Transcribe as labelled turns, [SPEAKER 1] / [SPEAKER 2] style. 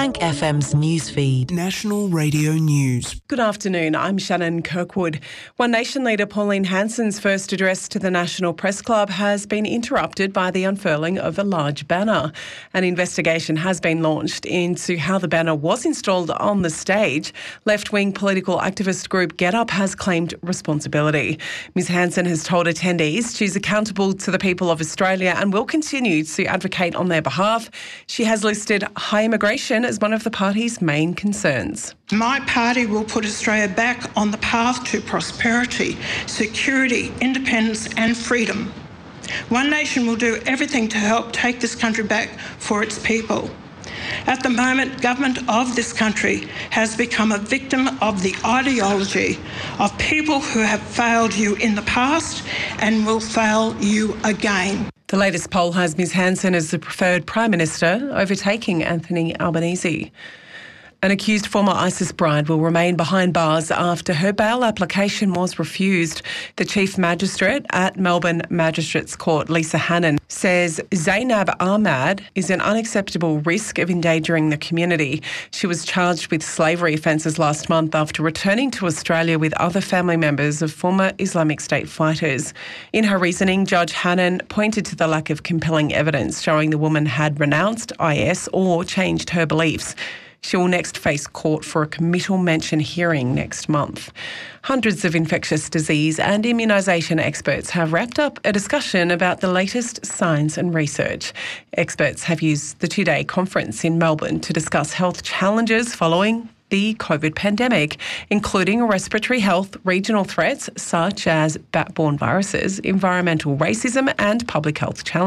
[SPEAKER 1] Bank FM's newsfeed.
[SPEAKER 2] National Radio News.
[SPEAKER 3] Good afternoon, I'm Shannon Kirkwood. One Nation leader Pauline Hanson's first address to the National Press Club has been interrupted by the unfurling of a large banner. An investigation has been launched into how the banner was installed on the stage. Left-wing political activist group GetUp has claimed responsibility. Ms Hanson has told attendees she's accountable to the people of Australia and will continue to advocate on their behalf. She has listed high immigration as one of the party's main concerns.
[SPEAKER 4] My party will put Australia back on the path to prosperity, security, independence and freedom. One Nation will do everything to help take this country back for its people. At the moment, government of this country has become a victim of the ideology of people who have failed you in the past and will fail you again.
[SPEAKER 3] The latest poll has Ms Hanson as the preferred Prime Minister, overtaking Anthony Albanese. An accused former ISIS bride will remain behind bars after her bail application was refused. The Chief Magistrate at Melbourne Magistrates Court, Lisa Hannon, says Zainab Ahmad is an unacceptable risk of endangering the community. She was charged with slavery offences last month after returning to Australia with other family members of former Islamic State fighters. In her reasoning, Judge Hannon pointed to the lack of compelling evidence showing the woman had renounced IS or changed her beliefs. She will next face court for a committal mention hearing next month. Hundreds of infectious disease and immunisation experts have wrapped up a discussion about the latest science and research. Experts have used the two-day conference in Melbourne to discuss health challenges following the COVID pandemic, including respiratory health, regional threats such as bat-borne viruses, environmental racism and public health challenges.